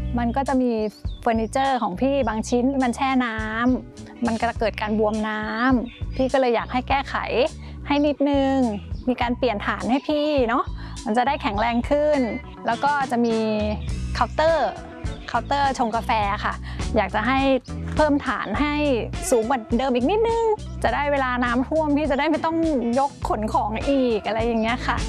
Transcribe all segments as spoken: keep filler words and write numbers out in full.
มันก็จะมีเฟอร์นิเจอร์ของพี่บางชิ้นมันแช่น้ำมันจะเกิดการบวมน้ำพี่ก็เลยอยากให้แก้ไขให้นิดนึงมีการเปลี่ยนฐานให้พี่เนาะมันจะได้แข็งแรงขึ้นแล้วก็จะมีเคาน์เตอร์เคาน์เตอร์ชงกาแฟค่ะอยากจะให้เพิ่มฐานให้สูงกว่าเดิมอีกนิดนึงจะได้เวลาน้ำท่วมพี่จะได้ไม่ต้องยกขนของอีกอะไรอย่างเงี้ยค่ะ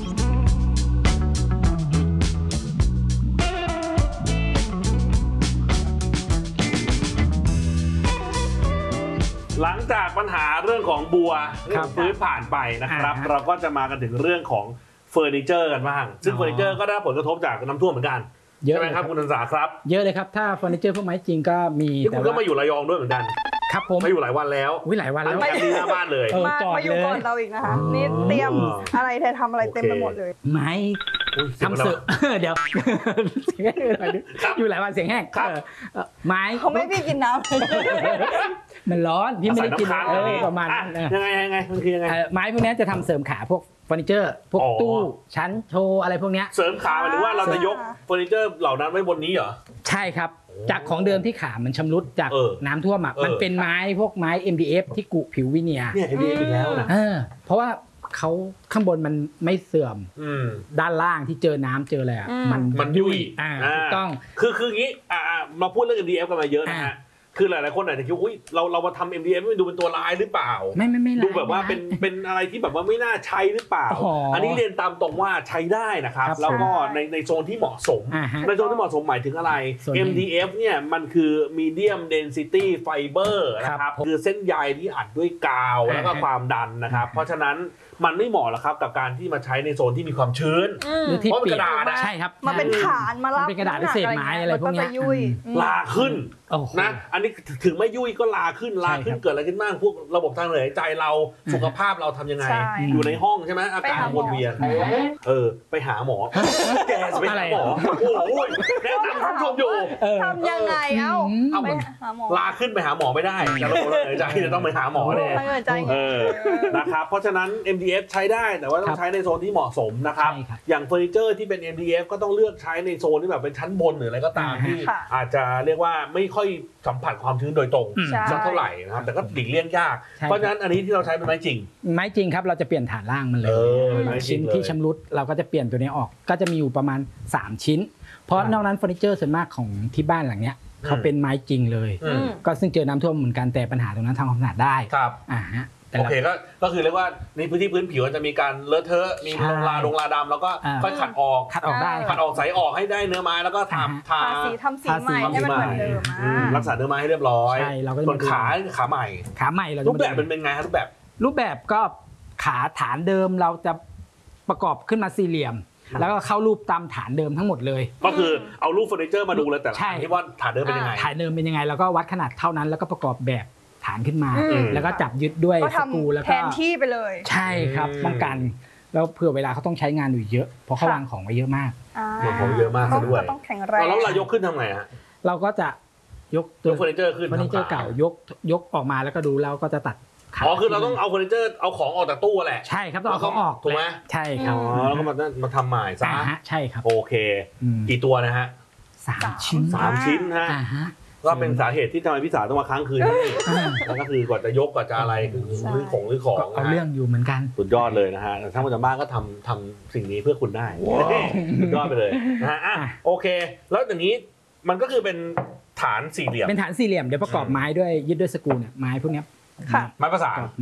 หลังจากปัญหาเรื่องของบัวเรื่องพื้นผ่านไปนะครับเราก็จะมากันถึงเรื่องของเฟอร์นิเจอร์กันบ้างซึ่งเฟอร์นิเจอร์ก็ได้ผลกระทบจากน้ำท่วมเหมือนกันใช่ไหมครับคุณนันสาครับเยอะเลยครับถ้าเฟอร์นิเจอร์พวกไม้จริงก็มีที่คุณก็มาอยู่ระยองด้วยเหมือนกันครับผมมาอยู่หลายวันแล้ววิหลายวันแล้วมาที่หน้าบ้านเลยมามาอยู่ก่อนเราอีกนะคะนี่เตรียมอะไรเธอทำอะไรเต็มไปหมดเลยไม้ทำเสือเดี๋ยวอยู่หลายวันเสียงแห้งไม้เขาไม่พี่กินน้ำมันร้อนพี่ไม่ได้กินเออประมาณยังไงยังไงมันคือยังไงไม้พวกนี้จะทำเสริมขาพวกเฟอร์นิเจอร์พวกตู้ชั้นโชว์อะไรพวกนี้เสริมขาหมายถึงว่าเราจะยกเฟอร์นิเจอร์เหล่านั้นไว้บนนี้เหรอใช่ครับจากของเดิมที่ขามันชำรุดจากน้ำท่วมอ่ะมันเป็นไม้พวกไม้ เอ็ม ดี เอฟ ที่กุผิววิเนียร์เนี่ย เอ็ม ดี เอฟ อีกแล้วนะเพราะว่าเขาข้างบนมันไม่เสื่อมด้านล่างที่เจอน้ำเจออะไรอ่ะมันมันยุ่ยถูกต้องคือคืองี้อ่ามาพูดเรื่อง เอ็ม ดี เอฟ กันมาเยอะนะฮะคือหลายๆคนอาจจะคิดว่าอุ้ยเราเรามาทำ เอ็ม ดี เอฟ มันดูเป็นตัวร้ายหรือเปล่าไม่ไม่ไม่ดูแบบว่าเป็นเป็นอะไรที่แบบว่าไม่น่าใช้หรือเปล่าอันนี้เรียนตามตรงว่าใช้ได้นะครับแล้วก็ในในโซนที่เหมาะสมในโซนที่เหมาะสมหมายถึงอะไร เอ็ม ดี เอฟ เนี่ยมันคือ medium density fiber นะครับคือเส้นใยที่อัดด้วยกาวแล้วก็ความดันนะครับเพราะฉะนั้นมันไม่เหมาะหรอกครับกับการที่มาใช้ในโซนที่มีความชื้นเพราะกระดาษใช่ครับมาเป็นฐานมารับเป็นกระดาษเศษไม้อะไรพวกนี้ลาขึ้นนะอันนี้ถึงไม่ยุ่ยก็ลาขึ้นลาขึ้นเกิดอะไรขึ้นบ้างพวกระบบทางเดินหายใจเราสุขภาพเราทำยังไงอยู่ในห้องใช่ไหมอากาศวนเวียนเออไปหาหมอแกไปหาหมอโอ้ยแนะนำคุณผู้ชมอยู่ทำยังไงเอ้าไปหาหมอลาขึ้นไปหาหมอไม่ได้แต่ระบบทางเดินหายใจจะต้องไปหาหมอเลยเออนะครับเพราะฉะนั้น เอ็ม ดี เอฟ ใช้ได้แต่ว่าต้องใช้ในโซนที่เหมาะสมนะครับอย่างเฟอร์นิเจอร์ที่เป็น เอ็ม ดี เอฟ ก็ต้องเลือกใช้ในโซนที่แบบเป็นชั้นบนหรืออะไรก็ตามที่อาจจะเรียกว่าไม่ค่อยสัมผัสความชื้นโดยตรงสักเท่าไหร่นะครับแต่ก็หลีกเลี่ยงยากเพราะฉะนั้นอันนี้ที่เราใช้เป็นไม้จริงไม้จริงครับเราจะเปลี่ยนฐานล่างมันเลยชิ้นที่ชำรุดเราก็จะเปลี่ยนตัวนี้ออกก็จะมีอยู่ประมาณสามชิ้นเพราะนอกนั้นเฟอร์นิเจอร์ส่วนมากของที่บ้านหลังเนี้ยเขาเป็นไม้จริงเลยก็ซึ่งเจอน้ำท่วมเหมือนกันแต่ปัญหาตรงนั้นทำความสะอาดได้ครับอ่าฮะโอเคก็ก็คือเรียกว่าในพื้นที่พื้นผิวจะมีการเลอะเทอะมีลงลาลงลาดำแล้วก็ค่อยขัดออกขัดออกได้ขัดออกใสออกให้ได้เนื้อไม้แล้วก็ทำทาสีทำสีใหม่ให้มันเหมือนเดิมรักษาเนื้อไม้ให้เรียบร้อยส่วนขาขาใหม่ขาใหม่เรารูปแบบเป็นเป็นไงครับรูปแบบรูปแบบก็ขาฐานเดิมเราจะประกอบขึ้นมาสี่เหลี่ยมแล้วก็เข้ารูปตามฐานเดิมทั้งหมดเลยก็คือเอารูปเฟอร์นิเจอร์มาดูเลยแต่ละที่ว่าฐานเดิมเป็นยังไงฐานเดิมเป็นยังไงแล้วก็วัดขนาดเท่านั้นแล้วก็ประกอบแบบฐานขึ้นมาแล้วก็จับยึดด้วยสกรูแล้วก็แทนที่ไปเลยใช่ครับป้องกันแล้วเผื่อเวลาเขาต้องใช้งานอยู่เยอะเพราะเขาวางของไว้เยอะมากวางของเยอะมากซะด้วยต้องแข็งแรงแล้วเรายกขึ้นทำไงฮะเราก็จะยกตัวเฟอร์นิเจอร์ขึ้นเฟอร์นิเจอร์เก่ายกยกออกมาแล้วก็ดูแล้วก็จะตัดอ๋อคือเราต้องเอาเฟอร์นิเจอร์เอาของออกจากตู้แหละใช่ครับต้องเอาของออกถูกไหมใช่ครับอ๋อแล้วก็มามาทำใหม่ซะใช่ครับโอเคกี่ตัวนะฮะสามชิ้นสามชิ้นฮะก็เป็นสาเหตุที่ทำไมพี่สาวต้องมาค้างคืนนี่แล้วก็คือกว่าจะยกกว่าจะอะไรคือรื้อของรื้อของเอาเรื่องอยู่เหมือนกันสุดยอดเลยนะฮะทั้งหมดทั้งบ้านก็ทำทำสิ่งนี้เพื่อคุณได้สุดยอดไปเลยนะฮะอ่ะโอเคแล้วอย่างนี้มันก็คือเป็นฐานสี่เหลี่ยมเป็นฐานสี่เหลี่ยมเดี๋ยวประกอบไม้ด้วยยึดด้วยสกรูเนี่ยไม้พวกนี้ไม้ประสาน